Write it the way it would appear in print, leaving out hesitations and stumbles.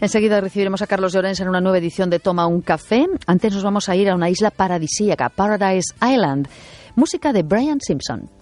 Enseguida recibiremos a Carlos Llorens en una nueva edición de Toma un Café. Antes nos vamos a ir a una isla paradisíaca, Paradise Island. Música de Brian Simpson.